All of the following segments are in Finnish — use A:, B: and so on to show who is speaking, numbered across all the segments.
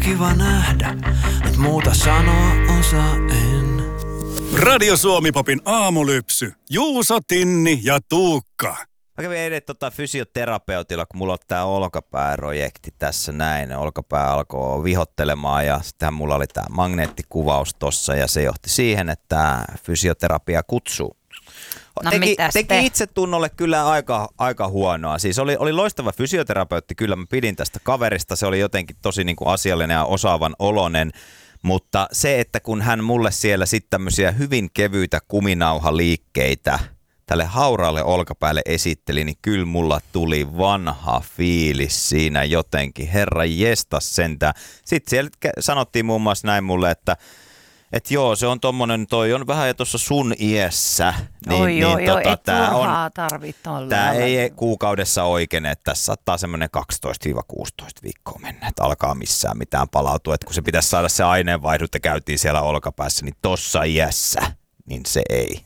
A: kiva nähdä, et muuta sanoa osaa en.
B: Radio Suomi-popin aamulypsy. Juuso, Tinni ja Tuukka.
C: Mä kävin eilen fysioterapeutilla, kun mulla on tää olkapääprojekti tässä näin. Olkapää alkoi vihottelemaan ja sitten mulla oli tää magneettikuvaus tossa ja se johti siihen, että fysioterapia kutsuu.
D: No,
C: teki itsetunnolle kyllä aika huonoa. Siis oli loistava fysioterapeutti, kyllä mä pidin tästä kaverista. Se oli jotenkin tosi niin kuin asiallinen ja osaavan oloinen. Mutta se, että kun hän mulle siellä sitten tämmöisiä hyvin kevyitä kuminauhaliikkeitä tälle hauraalle olkapäälle esitteli, niin kyllä mulla tuli vanha fiilis siinä jotenkin. Herra jestas sentään. Sitten siellä sanottiin muun muassa näin mulle, että joo, se on tommonen, toi on vähän jo tuossa sun iässä.
D: Et turhaa tarvitse olla.
C: Tää ei kuukaudessa oikeene, että tässä saattaa semmoinen 12-16 viikkoa mennä, että alkaa missään mitään palautua. Että kun se pitäisi saada se aineenvaihdot ja käytiin siellä olkapäässä, niin tossa iässä, niin se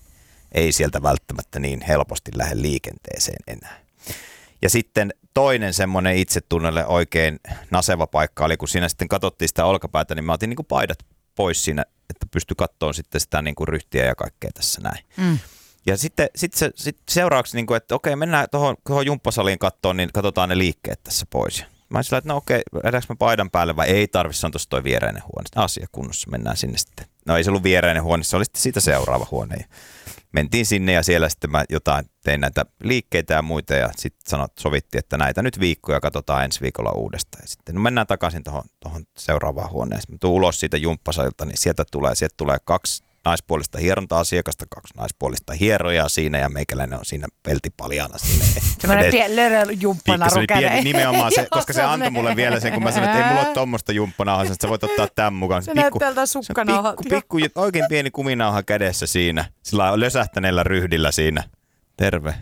C: ei sieltä välttämättä niin helposti lähde liikenteeseen enää. Ja sitten toinen semmoinen itsetunnolle oikein naseva paikka oli, kun siinä sitten katsottiin sitä olkapäätä, niin mä otin niinku paidat pois siinä, että pystyi katsomaan sitten sitä niinku ryhtiä ja kaikkea tässä näin. Ja sitten seuraavaksi, niinku, että okei, mennään tuohon jumppasaliin katsomaan, niin katsotaan ne liikkeet tässä pois. Mä olin sillä, että no okei, edäänkö mä paidan päälle vai ei tarvitse, se on tuossa toi viereinen huone. Asia kunnossa, mennään sinne sitten. No ei se ollut viereinen huone, se oli sitten siitä seuraava huone. Ja mentiin sinne ja siellä sitten mä tein näitä liikkeitä ja muita ja sitten sovittiin, että näitä nyt viikkoja katsotaan ensi viikolla uudestaan. Ja sitten no mennään takaisin tuohon seuraavaan huoneeseen. Mä tuun ulos siitä jumppasalilta, niin sieltä tulee 2 naispuolista hieronta-asiakasta, 2 naispuolista hierojaa siinä ja meikäläinen on siinä peltipaljana siinä.
D: Semmoinen pieni jumppanaru käden.
C: Nimenomaan se, koska se antoi mulle vielä sen, kun mä sanoin, että ei mulla ole tommoista jumppanauhaa, että sä voit ottaa tämän mukaan.
D: Se näyttää tältä sukkanauhaa.
C: Pikku, oikein pieni kuminauha kädessä siinä, sillä lösähtäneellä ryhdillä siinä. Terve.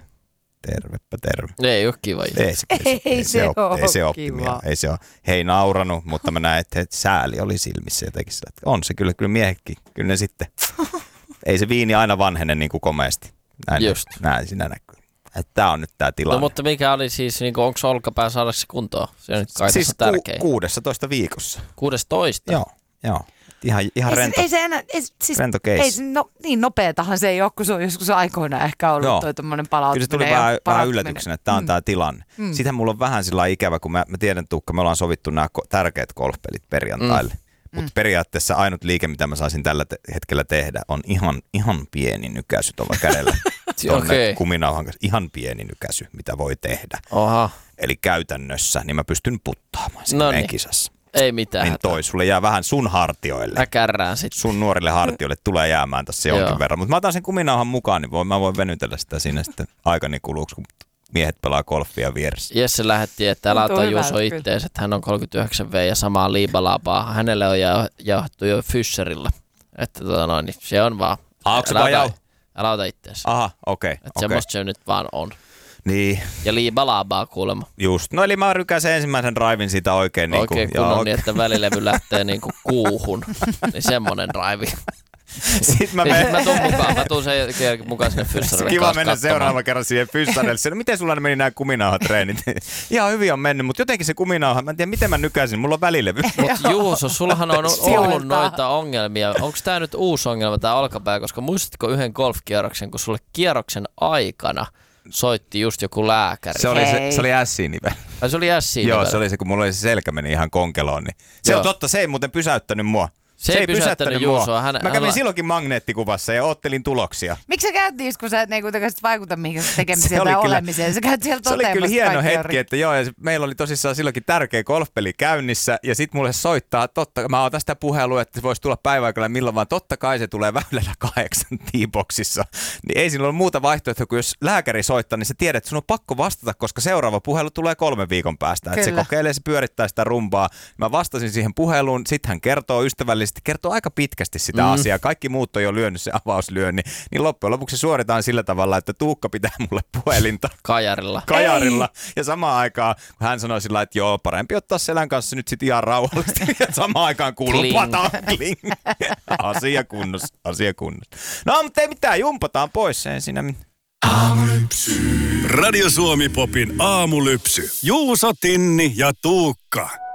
E: Ei ole kiva.
D: Ei se ole
C: kiva. Ei se ole. He ei nauranut, mutta mä näin, että sääli oli silmissä jotenkin. On se kyllä miehetkin. Kyllä ne sitten. Ei se viini aina vanhene niin kuin komeasti. Näin siinä näkyy. Tää on nyt tää tilanne.
E: No mutta mikä oli siis, niin onko olkapää saada se kuntoon? Se on nyt kai
C: siis
E: tärkein.
C: 16 viikossa.
E: 16?
C: Joo. Ihan rento. Rento case.
D: Ei se niin nopeatahan se ei ole, kun se on joskus aikoina ehkä ollut toi tommonen palautuminen.
C: Kyllä se tuli vähän yllätyksenä, että tää on tää tilanne. Sitten mulla on vähän sillä ikävä, kun mä tiedän, Tuukka, me ollaan sovittu nämä tärkeät golfpelit perjantaille. Mutta periaatteessa ainut liike, mitä mä saisin tällä hetkellä tehdä, on ihan pieni nykäisy tuolla kädellä. Kuminauhan kanssa. Ihan pieni nykäisy, mitä voi tehdä.
E: Oha.
C: Eli käytännössä, niin mä pystyn puttaamaan siinä meidän kisassa.
E: Ei mitään.
C: Niin sulle jää vähän sun hartioille.
E: Äkärrään sitten.
C: Sun nuorille hartioille tulee jäämään tässä jonkin verran. Mutta mä otan sen kuminauhan mukaan, niin mä voin venytellä sitä siinä sitten aikani kuluksi, kun miehet pelaa golfia vieressä.
E: Jesse lähetti, että älä ota Juuso ittees, että hän on 39V ja samaa liibalaapaa. Hänelle on jauhettu jo Fysserillä. Että niin se on vaan. Älä ota ittees.
C: Aha, okei.
E: Semmosta se nyt vaan on.
C: Niin.
E: Ja liibalaapaa kuulemma.
C: Just. No eli mä rykään sen ensimmäisen drivin siitä oikein.
E: Oikein kunnon niin, että välilevy lähtee niinku kuuhun. Niin semmonen drive.
C: Sitten mä
E: tuun mukaan. Mä tuun sen mukaan sinne fyssarille.
C: Kiva mennä seuraava kerran siihen fyssarille. No miten sulla meni nämä kuminauhatreenit? Ihan hyvin on mennyt, mutta jotenkin se kuminauha, mä en tiedä miten mä nykäisin. Mulla on välilevy.
E: Mutta Juuso, sullahan on ollut noita ongelmia. Onko tää nyt uusi ongelma tää olkapää? Koska muistatko yhden golfkierroksen, kun sulle kierroksen aikana soitti just joku lääkäri.
C: Se oli S-nivel.
E: Se oli S-nivel.
C: Joo, se oli se, kun mulla oli se selkä meni ihan konkeloon. Niin. Se on totta, se ei muuten pysäyttänyt mua.
E: Se ei pysäyttänyt Juusoa.
C: Mä kävin silloinkin magneettikuvassa ja oottelin tuloksia.
D: Miksi sä käyt niissä, kun sä et kuitenkaan vaikuta mihin tekemiseen tai olemiseen? Sä käyt siellä
C: se oli kyllä hieno hetki, että joo, ja meillä oli tosissaan silloinkin tärkeä golfpeli käynnissä, ja sit mulle soittaa, mä otan sitä puhelua, että se voisi tulla päiväaikana milloin vaan, totta kai se tulee Väylällä 8 T-boxissa. Niin ei sillä ole muuta vaihtoehtoa, kun jos lääkäri soittaa, niin sä tiedät, että sun on pakko vastata, koska seuraava puhelu tulee 3 viikon päästä. Että se kokeilee, se pyörittää sitä rumbaa. Mä vastasin siihen puheluun, sit hän kertoo ystävällisesti, kertoo aika pitkästi sitä asiaa. Kaikki muut on jo lyönyt se avauslyönni. Niin loppujen lopuksi suoritaan sillä tavalla, että Tuukka pitää mulle puhelinta kajarilla. Ja samaan aikaan, kun hän sanoi sillä, että joo, parempi ottaa selän kanssa nyt sit ihan rauhallisesti. Ja samaan aikaan kuuluu patakling. Asia kunnossa. No, mutta ei mitään, jumpataan pois sen siinä.
B: Aamulypsy. Radio Suomi-popin aamulypsy. Juuso, Tinni ja Tuukka.